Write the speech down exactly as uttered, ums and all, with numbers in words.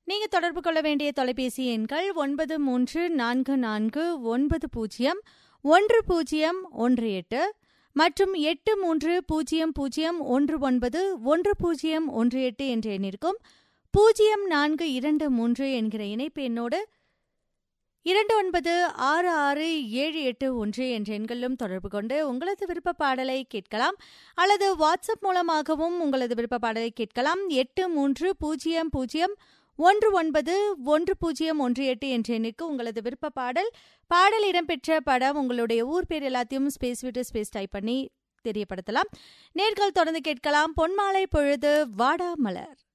நீங்க தொடர்பு கொள்ள வேண்டிய தொலைபேசி எண்கள் ஒன்பது மூன்று நான்கு நான்கு ஒன்பது பூஜ்ஜியம் ஒன்று பூஜ்ஜியம் ஒன்று எட்டு மற்றும் எட்டு மூன்று பூஜ்ஜியம் பூஜ்ஜியம் ஒன்று ஒன்பது ஒன்று பூஜ்ஜியம் ஒன்று எட்டு என்ற எண்ணிற்கும் பூஜ்ஜியம் நான்கு இரண்டு மூன்று என்கிற இணைப்பு எண்ணோடு இரண்டு ஒன்பது ஆறு ஆறு ஏழு எட்டு ஒன்று என்ற எண்களிலும் தொடர்பு கொண்டு உங்களது விருப்ப பாடலை கேட்கலாம் அல்லது வாட்ஸ்அப் மூலமாகவும் உங்களது விருப்ப பாடலை கேட்கலாம். எட்டு மூன்று பூஜ்ஜியம் பூஜ்ஜியம் ஒன்று ஒன்பது ஒன்று பூஜ்ஜியம் ஒன்று எட்டு என்ற எண்ணிற்கு உங்களது விருப்ப பாடல் பாடல் இடம்பெற்ற படம் உங்களுடைய ஊர் பேர் எல்லாத்தையும் ஸ்பேஸ் விட்டு ஸ்பேஸ் டைப் பண்ணி தெரியப்படுத்தலாம். நேர்கள் தொடர்ந்து கேட்கலாம். பொன்மாலை பொழுது வாடா மலர்.